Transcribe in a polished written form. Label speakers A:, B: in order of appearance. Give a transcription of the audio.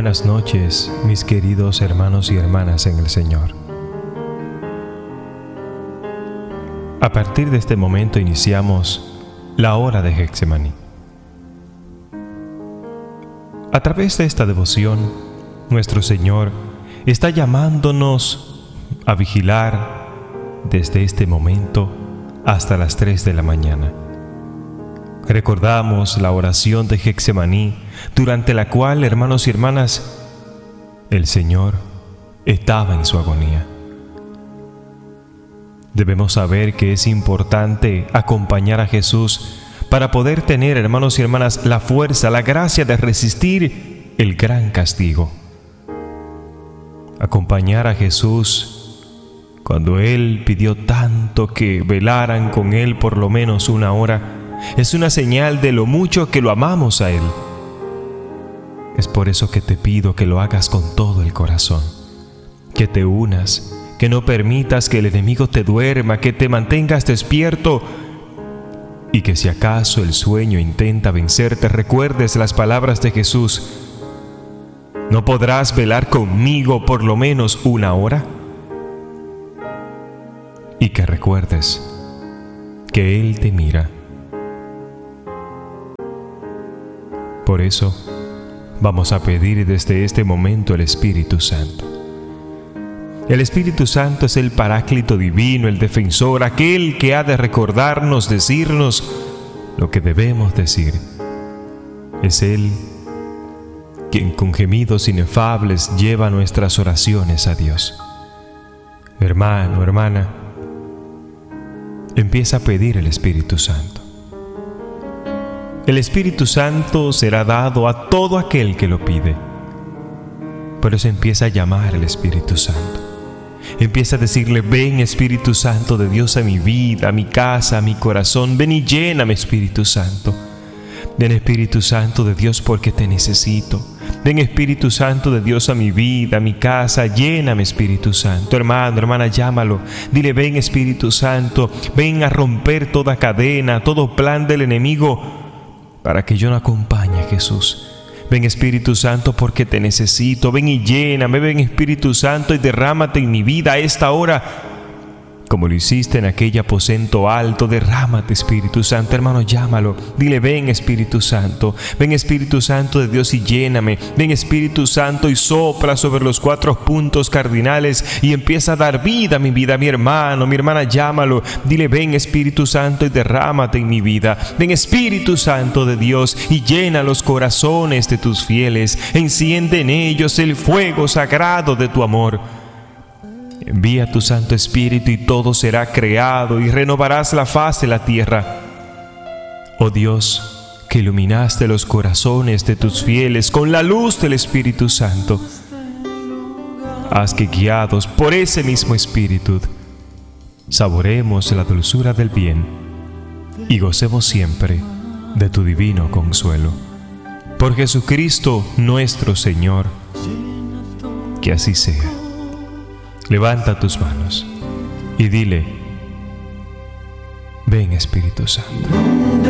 A: Buenas noches, mis queridos hermanos y hermanas en el Señor. A partir de este momento iniciamos la hora de Getsemaní. A través de esta devoción, nuestro Señor está llamándonos a vigilar desde este momento hasta las 3 de la mañana. Recordamos la oración de Getsemaní, durante la cual, hermanos y hermanas, el Señor estaba en su agonía. Debemos saber que es importante acompañar a Jesús para poder tener, hermanos y hermanas, la fuerza, la gracia de resistir el gran castigo. Acompañar a Jesús cuando Él pidió tanto que velaran con Él por lo menos 1 hora, es una señal de lo mucho que lo amamos a Él. Es por eso que te pido que lo hagas con todo el corazón, que te unas, que no permitas que el enemigo te duerma, que te mantengas despierto y que si acaso el sueño intenta vencerte, recuerdes las palabras de Jesús: ¿no podrás velar conmigo por lo menos 1 hora? Y que recuerdes que Él te mira. Por eso, vamos a pedir desde este momento el Espíritu Santo. El Espíritu Santo es el Paráclito divino, el defensor, aquel que ha de recordarnos, decirnos lo que debemos decir. Es Él quien con gemidos inefables lleva nuestras oraciones a Dios. Hermano, hermana, empieza a pedir el Espíritu Santo. El Espíritu Santo será dado a todo aquel que lo pide. Por eso empieza a llamar al Espíritu Santo. Empieza a decirle: ven, Espíritu Santo de Dios, a mi vida, a mi casa, a mi corazón. Ven y lléname, Espíritu Santo. Ven, Espíritu Santo de Dios, porque te necesito. Ven, Espíritu Santo de Dios, a mi vida, a mi casa. Lléname, Espíritu Santo. Hermano, hermana, llámalo. Dile: ven, Espíritu Santo. Ven a romper toda cadena, todo plan del enemigo, para que yo no acompañe a Jesús. Ven, Espíritu Santo, porque te necesito. Ven y lléname. Ven, Espíritu Santo, y derrámate en mi vida a esta hora, como lo hiciste en aquel aposento alto. Derrámate, Espíritu Santo. Hermano, llámalo. Dile: ven, Espíritu Santo. Ven, Espíritu Santo de Dios, y lléname. Ven, Espíritu Santo, y sopla sobre los 4 puntos cardinales y empieza a dar vida a mi vida. Mi hermano, mi hermana, llámalo. Dile: ven, Espíritu Santo, y derrámate en mi vida. Ven, Espíritu Santo de Dios, y llena los corazones de tus fieles. Enciende en ellos el fuego sagrado de tu amor. Envía tu Santo Espíritu y todo será creado y renovarás la faz de la tierra. Oh Dios, que iluminaste los corazones de tus fieles con la luz del Espíritu Santo, haz que, guiados por ese mismo Espíritu, saboremos la dulzura del bien y gocemos siempre de tu divino consuelo. Por Jesucristo nuestro Señor, que así sea. Levanta tus manos y dile: ven, Espíritu Santo.